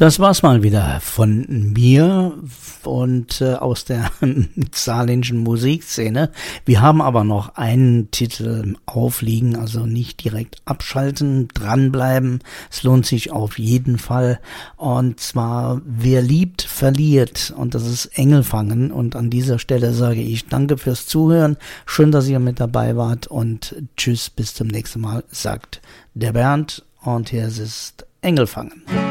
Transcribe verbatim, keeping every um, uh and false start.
Das war's mal wieder von mir und äh, aus der saarländischen Musikszene. Wir haben aber noch einen Titel aufliegen, also nicht direkt abschalten, dranbleiben. Es lohnt sich auf jeden Fall. Und zwar, wer liebt, verliert. Und das ist Engelfangen. Und an dieser Stelle sage ich danke fürs Zuhören. Schön, dass ihr mit dabei wart und tschüss, bis zum nächsten Mal, sagt der Bernd. Und hier ist Engelfangen.